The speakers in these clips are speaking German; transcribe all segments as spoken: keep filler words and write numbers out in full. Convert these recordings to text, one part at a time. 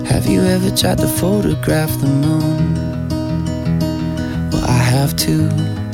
Have you ever tried to photograph the moon? Well, I have to.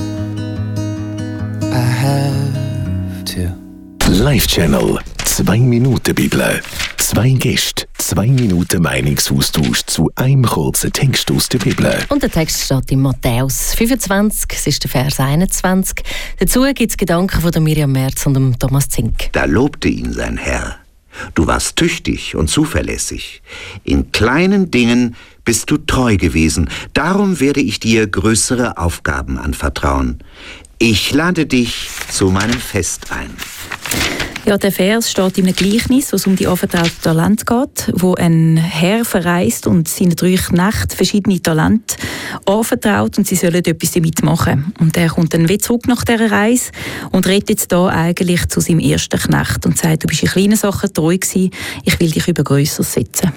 I have to. Live Channel. Zwei Minuten Bibel. Zwei Gäste. Zwei Minuten Meinungsaustausch zu einem kurzen Text aus der Bibel. Und der Text steht in Matthäus fünfundzwanzig, es ist der Vers einundzwanzig. Dazu gibt es Gedanken von der Miriam Merz und dem Thomas Zink. Da lobte ihn sein Herr. Du warst tüchtig und zuverlässig. In kleinen Dingen bist du treu gewesen. Darum werde ich dir größere Aufgaben anvertrauen. Ich lade dich zu meinem Fest ein. Ja, der Vers steht in einem Gleichnis, wo es um die anvertrauten Talente geht, wo ein Herr verreist und seinen drei Knechten verschiedene Talente anvertraut und sie sollen etwas damit machen. Und er kommt dann wieder zurück nach dieser Reise und redet jetzt da eigentlich zu seinem ersten Knecht und sagt, du bist in kleinen Sachen treu gewesen, ich will dich über Grösseres setzen.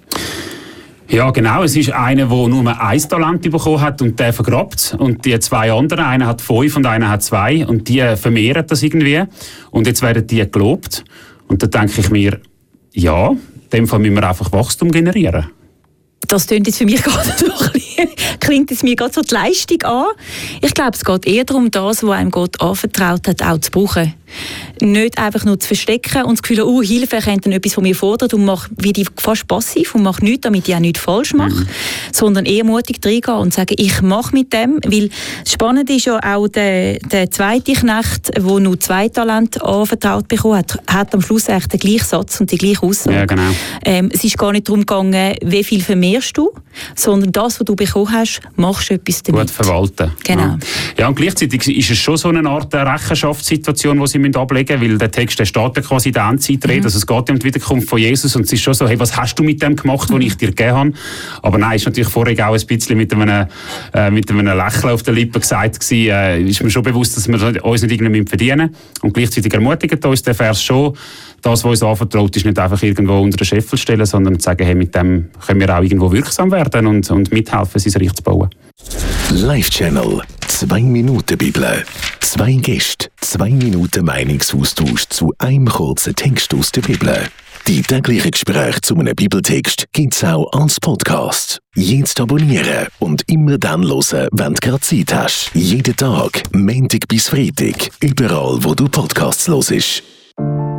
Ja, genau. Es ist einer, der nur ein Talent bekommen hat und der vergrabt. Und die zwei anderen, einer hat fünf und einer hat zwei. Und die vermehren das irgendwie. Und jetzt werden die gelobt. Und da denke ich mir, ja, in dem Fall müssen wir einfach Wachstum generieren. Das klingt jetzt für mich gerade so ein bisschen, klingt es mir gerade so die Leistung an. Ich glaube, es geht eher darum, das, was einem Gott anvertraut hat, auch zu brauchen. Nicht einfach nur zu verstecken und das Gefühl, oh, Hilfe, er könnte etwas von mir fordern und mache wie die fast passiv und mache nichts, damit ich auch nichts falsch mache, mhm. sondern eher mutig reingehen und sagen, ich mache mit dem, weil das Spannende ist ja auch der, der zweite Knecht, der nur zwei Talente anvertraut bekommen hat, hat am Schluss eigentlich den gleichen Satz und die gleiche Aussage. Ja, genau. ähm, es ist gar nicht darum gegangen, wie viel vermehrst du, sondern das, was du bekommen hast, machst du etwas damit. Gut verwalten. Genau. Ja. ja, und gleichzeitig ist es schon so eine Art Rechenschaftssituation, die sie ablegen müssen, weil der Text der steht ja quasi in der Endzeitrede, mhm. also es geht um die Wiederkunft von Jesus und es ist schon so, hey, was hast du mit dem gemacht, was ich dir gegeben habe? Aber nein, ist natürlich vorher auch ein bisschen mit einem, äh, mit einem Lächeln auf den Lippen gesagt gewesen, äh, ist mir schon bewusst, dass wir uns nicht irgendwie verdienen und gleichzeitig ermutigt uns der Vers schon, das, was uns anvertraut ist, nicht einfach irgendwo unter den Scheffel stellen, sondern zu sagen, hey, mit dem können wir auch irgendwo wirksam werden und, und mithelfen, sein Reich zu bauen. Live Channel. Zwei Minuten Bibel. Zwei Gäste. Zwei Minuten Meinungsaustausch zu einem kurzen Text aus der Bibel. Die täglichen Gespräche zu einem Bibeltext gibt es auch als Podcast. Jetzt abonnieren und immer dann hören, wenn du gerade Zeit hast. Jeden Tag, Montag bis Freitag. Überall, wo du Podcasts hörst.